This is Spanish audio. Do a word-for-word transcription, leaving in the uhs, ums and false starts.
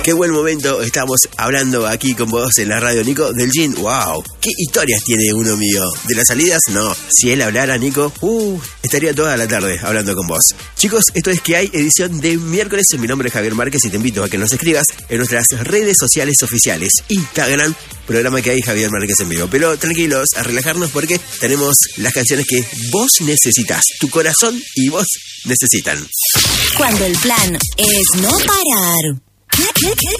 Qué buen momento estamos hablando aquí con vos en la radio, Nico, del gin. ¡Wow! ¿Qué historias tiene uno mío? ¿De las salidas? No. Si él hablara, Nico, uh, estaría toda la tarde hablando con vos. Chicos, esto es Que Hay, edición de miércoles. Mi nombre es Javier Márquez y te invito a que nos escribas en nuestras redes sociales oficiales. Instagram, programa Que Hay, Javier Márquez en vivo. Pero tranquilos, a relajarnos porque tenemos las canciones que vos necesitas. Tu corazón y vos necesitan. Cuando el plan es no parar.